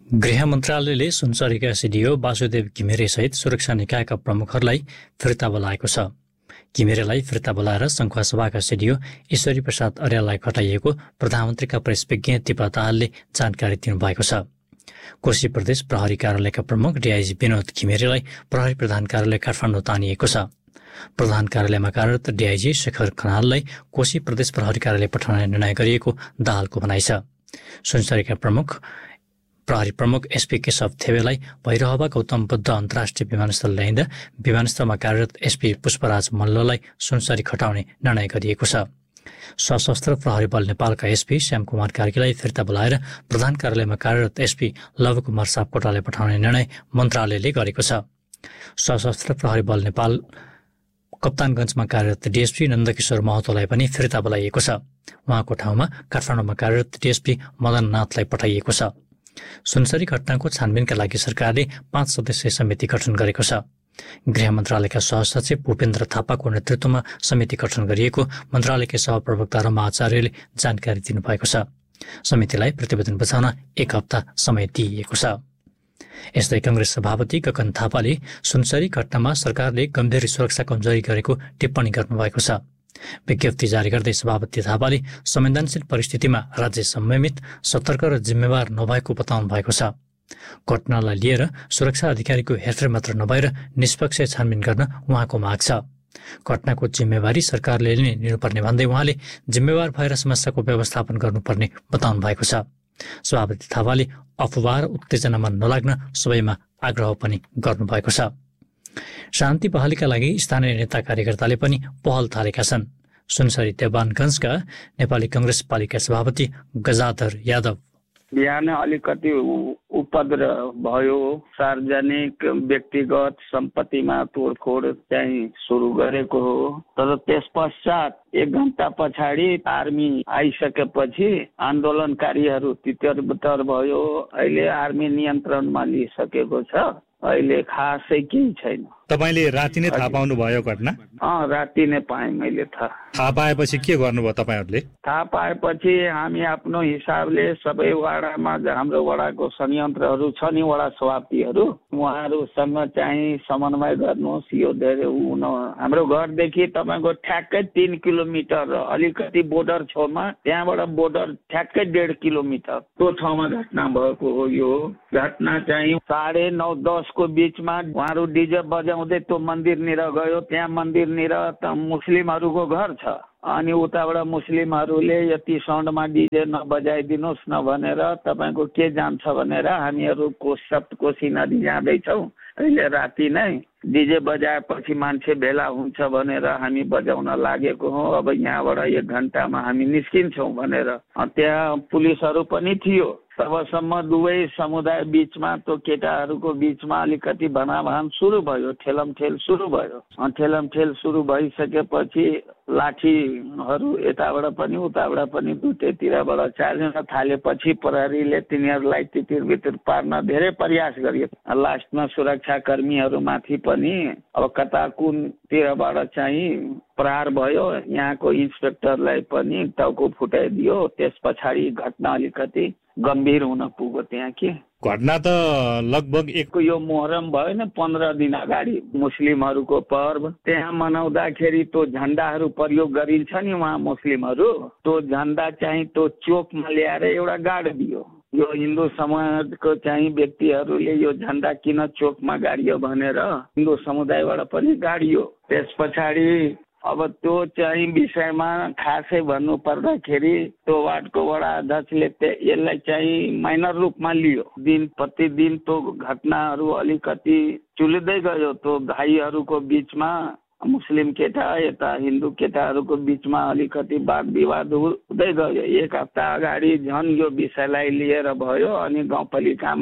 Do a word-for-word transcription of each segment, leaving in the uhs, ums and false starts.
गृह मन्त्रालयले सुनसरीका एसडिओ वासुदेव घिमिरे सहित सुरक्षा निकायका प्रमुखहरूलाई फिर्ता बोलाएको छ। घिमिरेलाई फिर्ता बोलाएर सङ्खुवासभाका एसडिओ ईश्वरी प्रसाद अर्याललाई हटाइएको प्रधानमन्त्रीका प्रेस विज्ञ दिपा दाहालले जानकारी दिनुभएको छ। कोशी प्रदेश प्रहरी कार्यालयका प्रमुख डिआइजी विनोद घिमिरेलाई प्रहरी प्रधान कार्यालय काठमाडौँ तानिएको छ। प्रधान कार्यालयमा कार्यरत डिआइजी शेखर खनाललाई कोशी प्रदेश प्रहरी कार्यालय पठाउने निर्णय गरिएको दाहालको भनाइ छ। सुनसरीका प्रमुख प्रहरी प्रमुख एसपी केशव थेवेलाई भैरहवा गौतम बुद्ध अन्तर्राष्ट्रिय विमानस्थल ल्याइँदा विमानस्थलमा कार्यरत एसपी पुष्पराज मल्ललाई सुनसरी खटाउने निर्णय गरिएको छ। सशस्त्र प्रहरी बल नेपालका एसपी श्याम कुमार कार्कीलाई फिर्ता बोलाएर प्रधान कार्यालयमा कार्यरत एसपी लवकुमार सापकोटालाई पठाउने निर्णय मन्त्रालयले गरेको छ। सशस्त्र प्रहरी बल नेपाल कप्तानगञ्जमा कार्यरत डिएसपी नन्दकिशोर महतोलाई पनि फिर्ता बोलाइएको छ। उहाँको ठाउँमा काठमाडौँमा कार्यरत डिएसपी मदन नाथलाई पठाइएको छ। सुनसरी घटनाको छानबिनका लागि सरकारले पाँच सदस्यीय समिति गठन गरेको छ। गृह मन्त्रालयका सहसचिव भूपेन्द्र थापाको नेतृत्वमा समिति गठन गरिएको मन्त्रालयका सहप्रवक्ता रमा आचार्यले जानकारी दिनुभएको छ। समितिलाई प्रतिवेदन बुझाउन एक हप्ता समय दिइएको छ। यस्तै कांग्रेस सभापति गगन थापाले सुनसरी घटनामा सरकारले गम्भीर सुरक्षा कमजोरी गरेको टिप्पणी गर्नुभएको छ। विज्ञप्ति जारी गर्दै सभापति थापाले संवेदनशील परिस्थितिमा राज्य संयमित, सतर्क र जिम्मेवार नभएको बताउनु भएको छ। घटनालाई लिएर सुरक्षा अधिकारीको हेरफेर मात्र नभएर निष्पक्ष छानबिन गर्न उहाँको माग छ। घटनाको जिम्मेवारी सरकारले नै लिनुपर्ने भन्दै उहाँले जिम्मेवार भएर समस्याको व्यवस्थापन गर्नुपर्ने बताउनु भएको छ। सभापति थापाले अफवाह र उत्तेजनामा नलाग्न सबैमा आग्रह पनि गर्नुभएको छ। शान्ति बहालीका लागि स्थानीय नेता कार्यकर्ताले पनि पहल थालेका छन्। सुनसरी देवानगञ्जका नेपाली कांग्रेस पालिका सभापति गजाधर यादव बिहान अलिकति उपद्रव भयो, सार्वजनिक व्यक्तिगत सम्पत्तिमा तोडफोड चाहिँ सुरु गरेको हो। तर त्यस पश्चात एक घण्टा पछाडि आर्मी आइसकेपछि आन्दोलनकारीहरू तितर भयो। अहिले आर्मी नियन्त्रणमा लिइसकेको छ। अहिले खासै केही छैन। तपाईले राति नै थाहा पाउनु भयो घटना? अँ, राति नै पाएँ मैले थाहा। थाहा पाएपछि के गर्नुभयो तपाईहरुले? थाहा पाएपछि हामी आफ्नो हिसाबले सबै वडामा हाम्रो वडाको संयन्त्रहरू छ नि, वडा सभापतिहरू, उहाँहरूसँग चाहिँ समन्वय गर्नुहोस्। यो धेरै हुन हाम्रो घरदेखि तपाईँको ठ्याक्कै तीन किलोमिटर अलिकति बोर्डर छेउमा, त्यहाँबाट बोर्डर ठ्याक्कै डेढ किलोमिटर त्यो ठाउँमा घटना भएको हो। यो घटना चाहिँ साढे नौ दसको बिचमा उहाँहरू डिजे बजाउँदै त्यो मन्दिरनिर गयो। त्यहाँ मन्दिरनिर त मुस्लिमहरूको घर छ। अनि उताबाट मुस्लिमहरूले यति साउन्डमा डिजे नबजाइदिनुहोस् न भनेर तपाईँको के जान्छ भनेर हामीहरू सप्त कोशी नदी जाँदैछौँ। अहिले राति नै डिजे बजाएपछि मान्छे भेला हुन्छ भनेर हामी बजाउन लागेको हो। अब यहाँबाट एक घन्टामा हामी निस्किन्छौँ भनेर त्यहाँ पुलिसहरू पनि थियो। तबसम्म दुवै समुदाय बिचमा त्यो केटाहरूको बिचमा अलिकति भनाभान सुरु भयो, ठेलमठेल सुरु भयो। ठेलमठेल सुरु भइसकेपछि लाठीहरू यताबाट पनि उताबाट पनि दुईटैतिरबाट चार्जिन थालेपछि प्रहरीले तिनीहरूलाई तितिर पार्न धेरै प्रयास गरियो। लास्टमा सुरक्षा कर्मीहरूमाथि पनि अब कता कुनतिरबाट चाहिँ प्रहार भयो। यहाँको इन्सपेक्टरलाई पनि टाउको फुटाइदियो। त्यस पछाडि घटना अलिकति गम्भीर हुन पुग्यो त्यहाँ। के घटना त लगभग एक यो मोहरम भयो नि, पन्ध्र दिन अगाडि मुस्लिमहरूको पर्व, त्यहाँ मनाउँदाखेरि त्यो झण्डाहरू प्रयोग गरिन्छ नि वहाँ मुस्लिमहरू, त्यो झण्डा चाहिँ त्यो चोकमा ल्याएर एउटा गाडिदियो। यो हिन्दू समाजको चाहिँ व्यक्तिहरूले यो झण्डा किन चोकमा गाडियो भनेर हिन्दू समुदायबाट पनि गाडियो। त्यस पछाडि अब त्यो चाहिँ विषयमा खासै भन्नु पर्दाखेरि त्यो वार्डको वडा अध्यक्षले यसलाई चाहिँ माइनर रूपमा लियो। दिन प्रतिदिन त्यो घटनाहरू अलिकति चुलिँदै गयो। त्यो भाइहरूको बिचमा मुस्लिम केटा यता हिन्दू केटाहरूको बिचमा अलिकति वाद विवाद हुँदै गयो। एक हप्ता अगाडि झन् यो विषयलाई लिएर भयो। अनि गाउँपालिकामा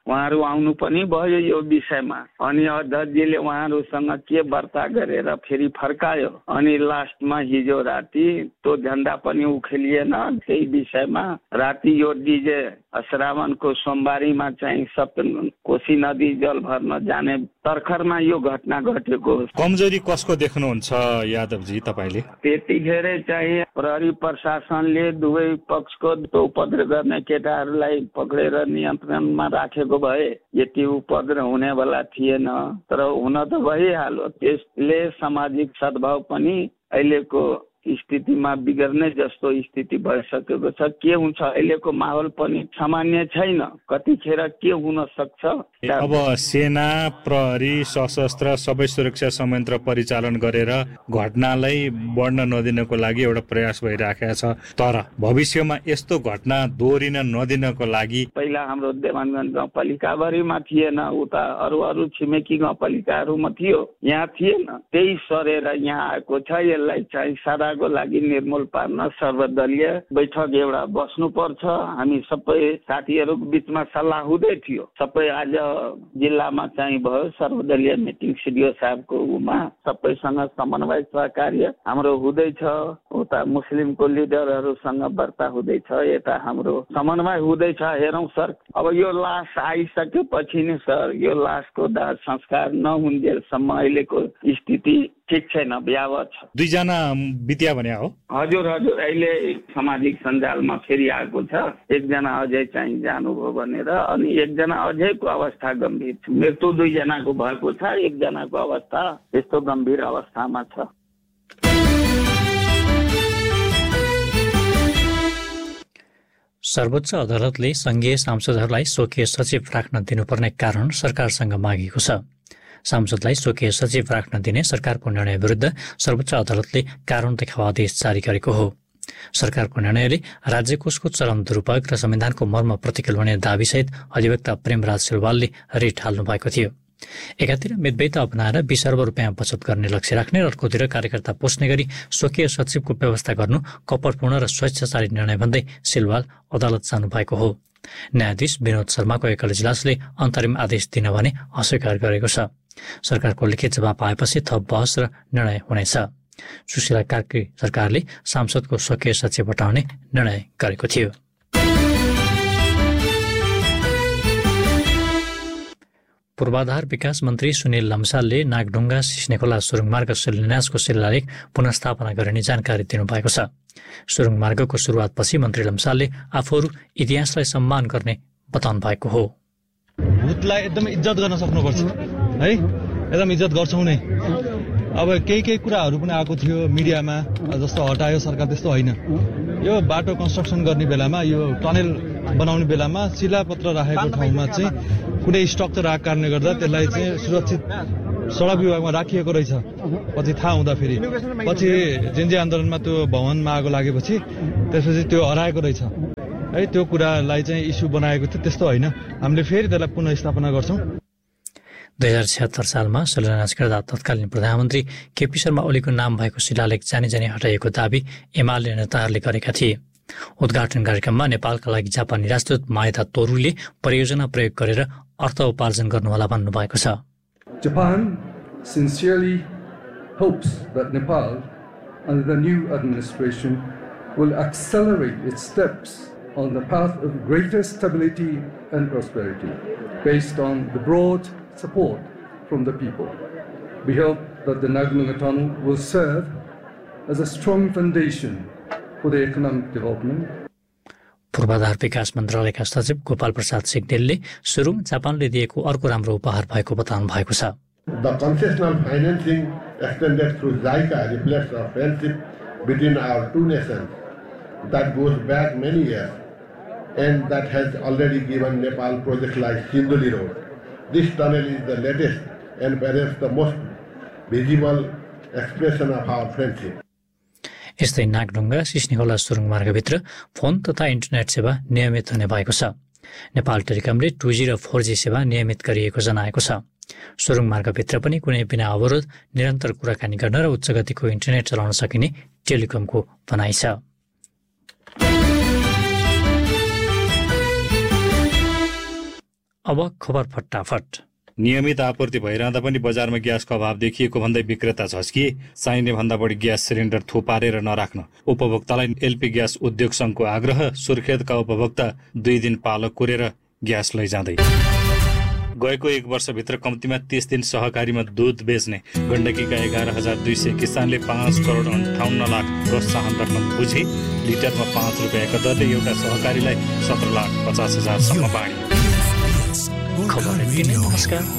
उहाँहरू आउनु पनि भयो यो विषयमा। अनि अध्यक्षजीले उहाँहरूसँग के वार्ता गरेर फेरि फर्कायो। अनि लास्टमा हिजो राति त्यो झन्डा पनि उखेलिएन त्यही विषयमा। राति यो डिजे श्रावणको सोमबारीमा चाहिँ सब कोशी नदी जल भर्न जाने तर्खरमा यो घटना घटेको। कमजोरी कसको देख्नुहुन्छ यादवजी तपाईँले? त्यतिखेरै चाहिँ प्रहरी प्रशासनले दुवै पक्षको उपद्रव गर्ने केटाहरूलाई पक्रेर नियन्त्रणमा राखेको भए यति उपद्रव हुनेवाला थिएन। तर हुन त भइहाल्यो। त्यसले सामाजिक सद्भाव पनि अहिलेको स्थितिमा बिग्रने जस्तो स्थिति भइसकेको छ। के हुन्छ अहिलेको माहौल पनि सामान्य छैन। कतिखेर के हुन सक्छ। अब सेना प्रहरी सशस्त्र सबै सुरक्षा संयन्त्र परिचालन गरेर घटनालाई बढ्न नदिनको लागि एउटा प्रयास भइराखेको छ। तर भविष्यमा यस्तो घटना दोहोरिन नदिनको लागि पहिला हाम्रो देवानगञ्ज गाउँपालिकाभरिमा थिएन, उता अरू अरू छिमेकी गाउँपालिकाहरूमा थियो, यहाँ थिएन। त्यही सरेर यहाँ आएको छ। यसलाई चाहिँ सादाको लागि निर्मूल पार्न सर्वदलीय बैठक एउटा बस्नुपर्छ। हामी सबै साथीहरूको बिचमा सल्लाह हुँदै थियो। सबै आज जिल्लामा चाहिँ भयो सर्वदलीय मिटिङ सिडिओ साहबको उमा सबैसँग समन्वय सहकार्य हाम्रो हुँदैछ। उता मुस्लिमको लिडरहरूसँग वार्ता हुँदैछ, यता हाम्रो समन्वय हुँदैछ। हेरौँ सर, अब यो लास आइसकेपछि नि सर यो लासको दाह संस्कार नहुन्जेलसम्म अहिलेको स्थिति ठिक छैन, भयावह छ। दुईजना बित्या भने हो? हजुर हजुर, अहिले सामाजिक सञ्जालमा फेरि आएको छ। एकजना अझै चाहिँ जानुभयो भनेर, अनि एकजना अझैको अवस्था गम्भीर छ। मृत्यु दुईजनाको भएको छ, एकजनाको अवस्था यस्तो गम्भीर अवस्थामा छ। सर्वोच्च अदालतले संघीय सांसदहरूलाई स्वकीय सचिव राख्न दिनुपर्ने कारण सरकारसँग मागेको छ। सांसदलाई स्वकीय सचिव राख्न दिने सरकारको निर्णय विरुद्ध सर्वोच्च अदालतले कारण देखाउ आदेश जारी गरेको हो। सरकारको निर्णयले राज्यकोषको चरम दुरूपयोग र संविधानको मर्म प्रतिकूल हुने दाबीसहित अधिवक्ता प्रेमराज सिलवालले रिट हाल्नु भएको थियो। एकातिर मितव्ययिता अपनाएर बीस अर्ब रुपियाँ बचत गर्ने लक्ष्य राख्ने र अर्कोतिर कार्यकर्ता पोस्ने गरी स्वकीय सचिवको व्यवस्था गर्नु कपटपूर्ण र स्वेच्छाचारी निर्णय भन्दै सिलवाल अदालत जानु भएको हो। न्यायाधीश विनोद शर्माको एकल इजलासले अन्तरिम आदेश दिन भने अस्वीकार गरेको छ। सरकारको लिखित जवाब आएपछि थप बहस र निर्णय हुनेछ। सुशीला कार्की सरकारले सांसदको स्वकीय सचिव हटाउने निर्णय गरेको थियो। पूर्वाधार विकास मन्त्री सुनिल लम्सालले नागढुङ्गा सिस्नेखोला सुरुङमार्ग शिलान्यासको शिलालेख पुनर्स्थापना गरिने जानकारी दिनुभएको छ। सुरुङमार्गको सुरुवातपछि मन्त्री लम्सालले आफूहरू इतिहासलाई सम्मान गर्ने बताउनु भएको हो। भूतलाई एकदम इज्जत गर्न सक्नुपर्छ है, एकदम इज्जत गर्छौँ नै। अब केही केही कुराहरू पनि आएको थियो मिडियामा, जस्तो हटायो सरकार, त्यस्तो होइन। यो बाटो कन्स्ट्रक्सन गर्ने बेलामा, यो टनेल बनाउने बेलामा शिलापत्र राखेको ठाउँमा चाहिँ कुनै स्ट्रक्चर आएको कारणले गर्दा त्यसलाई चाहिँ सुरक्षित सडक विभागमा राखिएको रहेछ। पछि थाहा हुँदाखेरि पछि जेन्जी आन्दोलनमा त्यो भवनमा आगो लागेपछि त्यसपछि त्यो हराएको रहेछ है। त्यो कुरालाई चाहिँ इस्यु बनाएको थियो, त्यस्तो होइन। हामीले फेरि त्यसलाई पुनर्स्थापना गर्छौँ। दुई हजार छत्तर सालमा शिलान्यास गर्दा तत्कालीन प्रधानमन्त्री केपी शर्मा ओलीको नाम भएको शिलालेख जानी जानी हटाइएको दावी एमाले नेताहरूले गरेका थिए। उद्घाटन कार्यक्रममा नेपालका लागि जापानी राजदूत मायता तोरुले परियोजना प्रयोग गरेर अर्थ उपार्जन गर्नुहोला भन्नुभएको छ। Japan sincerely hopes that Nepal, under the new administration, will accelerate its steps on the path of greater stability and prosperity, based on the broad support from the people. We hope that the Nagdunga Tunnel will serve as a strong foundation for the economic development. पूर्वाधार विकास मन्त्रालयका सचिव गोपाल प्रसाद सिग्देलले सुरुङ जापानले दिएको अर्को राम्रो उपहार भएको बताउनु भएको छ। The concessional financing extended through JICA reflects our friendship between our two nations that goes back many years, and that has already given Nepal projects like Sinduli Road. This tunnel is the latest and perhaps the most visible expression of our friendship. यस्तै Nagdhunga सिस्नेखोला सुरुङ मार्गभित्र phone तथा internet सेवा नियमित हुने भएको छ। Nepal टेलिकमले two जी र four G सेवा नियमित गरिएको जनाएको छ। सुरुङ मार्गभित्र पनि कुनै बिना अवरोध निरन्तर कुराकानी गर्न र उच्च गतिको इन्टरनेट चलाउन सकिने टेलिकमको भनाइ छ। अब खबर फटाफट। नियमित आपूर्ति भइरहँदा पनि बजारमा ग्यासको अभाव देखिएको भन्दै विक्रेता झस्किए। चाहिने भन्दा बढी ग्यास सिलिन्डर थुपारेर नराख्न उपभोक्तालाई एलपी ग्यास उद्योग संघको आग्रह। सुर्खेतका उपभोक्ता दुई दिन पालो कुरेर ग्यास लैजाँदै। गएको एक वर्षभित्र कम्तीमा तीस दिन सहकारीमा दूध बेच्ने गण्डकीका एघार हजार दुई सय किसानले पाँच करोड अन्ठाउन्न लाख प्रोत्साहन रकम बुझे। लिटरमा पाँच रुपियाँका दरले एउटा सहकारीलाई सत्र लाख पचास हजारसम्म बाँडियो। खबर नमस्कार।